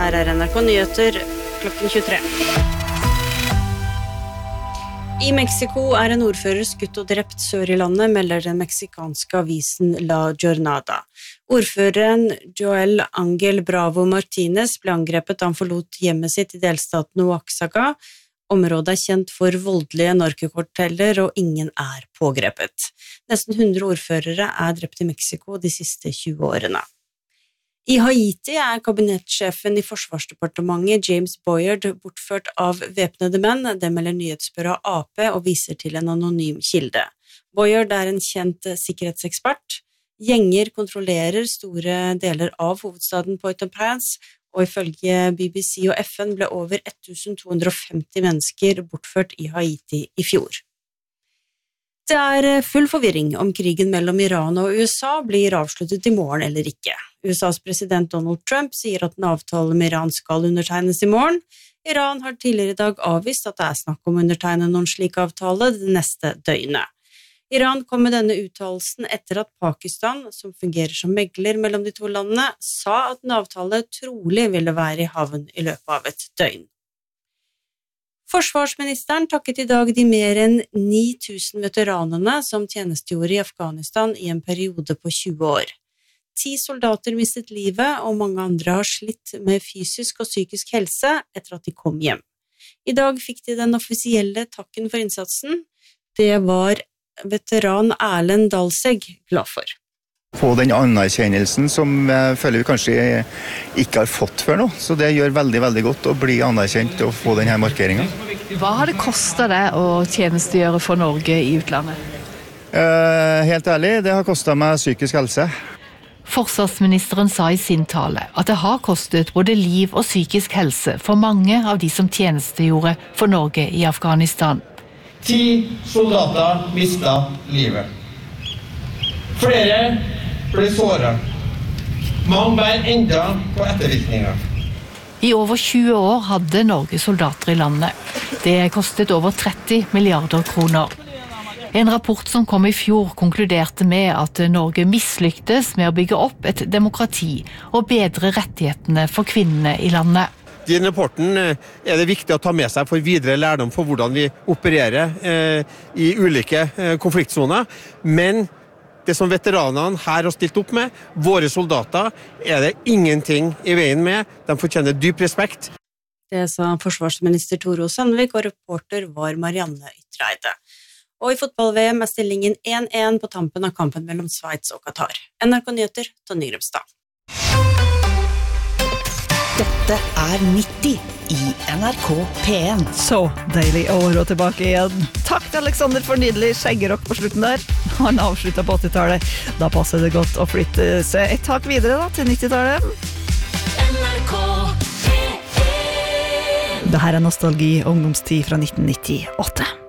Her NRK Nyheter klokken 23. I Mexico en ordfører skutt og drept sør i landet, melder den meksikanske avisen La Jornada. Ordføreren Joel Angel Bravo Martinez ble angrepet da han forlot hjemmet sitt i delstaten Oaxaca. Området kjent for voldelige narkokarteller, og ingen pågrepet. Nesten 100 ordførere drept i Mexico de siste 20 årene. I Haiti kabinettsjefen i Forsvarsdepartementet James Boyard bortført av væpnede menn, det melder nyhetsbyrået AP og viser til en anonym kilde. Boyard en kjent sikkerhetsekspert. Gjenger kontrollerer store deler av hovedstaden Port-au-Prince, og ifølge BBC og FN ble over 1250 mennesker bortført i Haiti i fjor. Det full forvirring om krigen mellom Iran og USA blir avsluttet i morgen eller ikke. USAs president Donald Trump sier at en avtale med Iran skal undertegnes i morgen. Iran har tidligere i dag avvist at det snakk om å undertegne noen slik avtale det neste døgnet. Iran kom med denne uttalelsen etter at Pakistan, som fungerer som megler mellom de to landene, sa at en avtale trolig ville være i havn i løpet av et døgn. Forsvarsministeren takket i dag de mer enn 9000 veteranene som tjenestegjorde i Afghanistan i en periode på 20 år. 10 soldater mistet livet, og mange andre har slitt med fysisk og psykisk helse etter at de kom hjem. I dag fikk de den offisielle takken for innsatsen. Det var veteran Erlend Dalseg glad for. Få den anerkjennelsen som jeg føler vi kanskje ikke har fått før nå. Så det gjør veldig, veldig godt å bli anerkjent og få denne markeringen. Hva har det kostet deg å tjenestegjøre for Norge i utlandet? Helt ærlig, det har kostet meg psykisk helse. Forsvarsministeren sa i sin tale at det har kostet både liv og psykisk helse for mange av de som tjenestegjorde for Norge i Afghanistan. 10 soldater mistet livet. Flere ble såret. Mange bærer enda på ettervirkninger. I over 20 år hadde Norge soldater i landet. Det kostet over 30 milliarder kroner. En rapport som kom i fjor konkluderte med at Norge mislyktes med å bygge opp et demokrati og bedre rettighetene for kvinnene i landet. I denne rapporten det viktig å ta med seg for videre lærdom for hvordan vi opererer i ulike konfliktsoner, men det som veteranene her har stilt opp med, våre soldater, det ingenting i veien med. De fortjener dyp respekt. Det sa forsvarsminister Tore Sandvik, og reporter var Marianne Ytreide. Og i fotball-VM stillingen 1-1 på tampen av kampen mellom Sveits og Qatar. NRK Nyheter, Tonje Grømstad. Dette 90 i NRK P1. Så deilig å være tilbake igjen. Takk til Alexander for nydelig skjeggerokk på slutten der. Han avsluttet på 80-tallet. Da passer det godt å flytte seg et tak videre da, til 90-tallet. NRK P1. Dette nostalgi ungdomstid fra 1998.